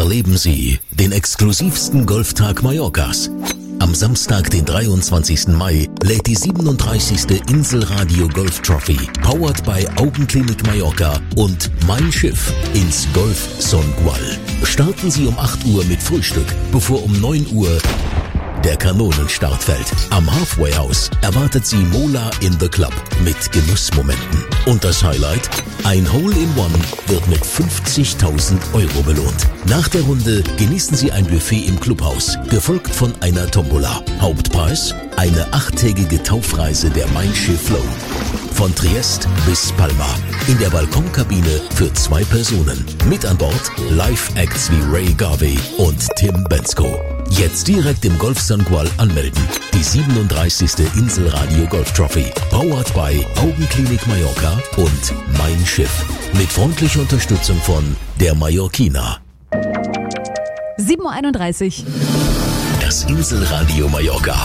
Erleben Sie den exklusivsten Golftag Mallorcas. Am Samstag, den 23. Mai, lädt die 37. Inselradio Golf Trophy, powered by Augenklinik Mallorca und Mein Schiff ins Golf Songual. Starten Sie um 8 Uhr mit Frühstück, bevor um 9 Uhr der Kanonenstart fällt. Am Halfway House erwartet Sie Mola in the Club mit Genussmomenten. Und das Highlight? Ein Hole-in-One wird mit 50.000 € belohnt. Nach der Runde genießen Sie ein Buffet im Clubhaus, gefolgt von einer Tombola. Hauptpreis? Eine 8-tägige Taufreise der Mein Schiff Flow. Von Triest bis Palma. In der Balkonkabine für 2 Personen. Mit an Bord Live-Acts wie Ray Garvey und Tim Bensko. Jetzt direkt im Golf Songual anmelden. Die 37. Inselradio Golf Trophy. Powered by Augenklinik Mallorca und Mein Schiff. Mit freundlicher Unterstützung von der Mallorquina. 7.31 Uhr. Das Inselradio Mallorca.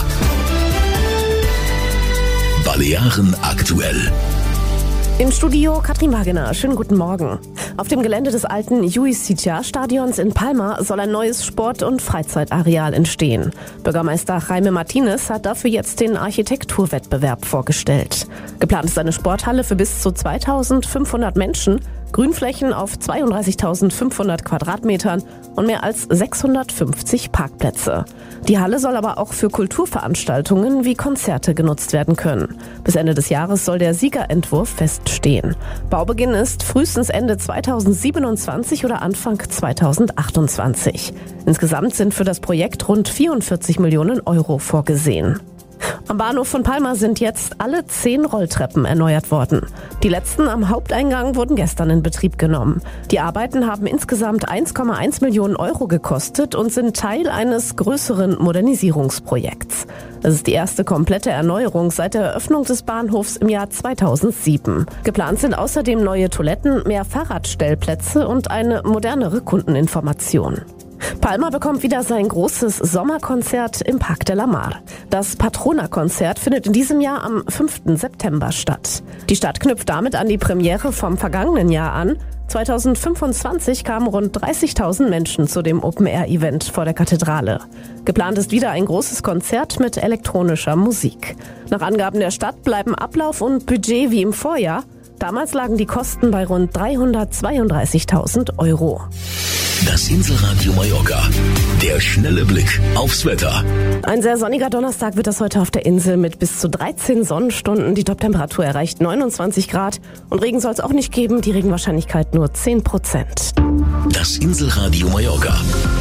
Balearen aktuell. Im Studio Katrin Wagener. Schönen guten Morgen. Auf dem Gelände des alten Lluís Sitjar-Stadions in Palma soll ein neues Sport- und Freizeitareal entstehen. Bürgermeister Jaime Martínez hat dafür jetzt den Architekturwettbewerb vorgestellt. Geplant ist eine Sporthalle für bis zu 2.500 Menschen, Grünflächen auf 32.500 Quadratmetern und mehr als 650 Parkplätze. Die Halle soll aber auch für Kulturveranstaltungen wie Konzerte genutzt werden können. Bis Ende des Jahres soll der Siegerentwurf feststehen. Baubeginn ist frühestens Ende 2027 oder Anfang 2028. Insgesamt sind für das Projekt rund 44 Millionen € vorgesehen. Am Bahnhof von Palma sind jetzt alle 10 Rolltreppen erneuert worden. Die letzten am Haupteingang wurden gestern in Betrieb genommen. Die Arbeiten haben insgesamt 1,1 Millionen € gekostet und sind Teil eines größeren Modernisierungsprojekts. Das ist die erste komplette Erneuerung seit der Eröffnung des Bahnhofs im Jahr 2007. Geplant sind außerdem neue Toiletten, mehr Fahrradstellplätze und eine modernere Kundeninformation. Palma bekommt wieder sein großes Sommerkonzert im Parc de la Mar. Das Patrona-Konzert findet in diesem Jahr am 5. September statt. Die Stadt knüpft damit an die Premiere vom vergangenen Jahr an. 2025 kamen rund 30.000 Menschen zu dem Open-Air-Event vor der Kathedrale. Geplant ist wieder ein großes Konzert mit elektronischer Musik. Nach Angaben der Stadt bleiben Ablauf und Budget wie im Vorjahr. Damals lagen die Kosten bei rund 332.000 €. Das Inselradio Mallorca. Der schnelle Blick aufs Wetter. Ein sehr sonniger Donnerstag wird das heute auf der Insel mit bis zu 13 Sonnenstunden. Die Toptemperatur erreicht 29 Grad. Und Regen soll es auch nicht geben. Die Regenwahrscheinlichkeit nur 10%. Das Inselradio Mallorca.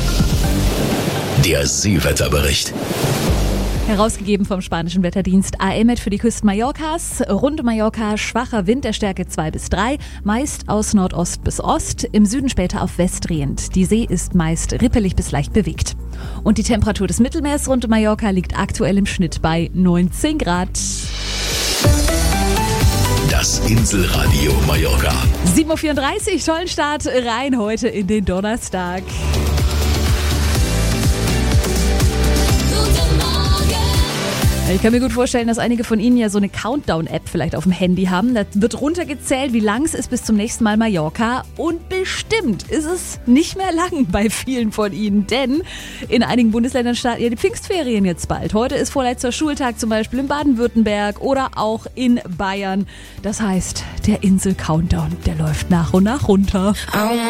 Der Seewetterbericht. Herausgegeben vom spanischen Wetterdienst AEMET für die Küsten Mallorcas. Rund Mallorca schwacher Wind der Stärke 2 bis 3, meist aus Nordost bis Ost, im Süden später auf West drehend. Die See ist meist rippelig bis leicht bewegt. Und die Temperatur des Mittelmeers rund Mallorca liegt aktuell im Schnitt bei 19 Grad. Das Inselradio Mallorca. 7.34 Uhr, tollen Start rein heute in den Donnerstag. Ich kann mir gut vorstellen, dass einige von Ihnen ja so eine Countdown-App vielleicht auf dem Handy haben. Da wird runtergezählt, wie lang es ist bis zum nächsten Mal Mallorca. Und bestimmt ist es nicht mehr lang bei vielen von Ihnen. Denn in einigen Bundesländern starten ja die Pfingstferien jetzt bald. Heute ist vorletzter Schultag zum Beispiel in Baden-Württemberg oder auch in Bayern. Das heißt, der Insel-Countdown, der läuft nach und nach runter.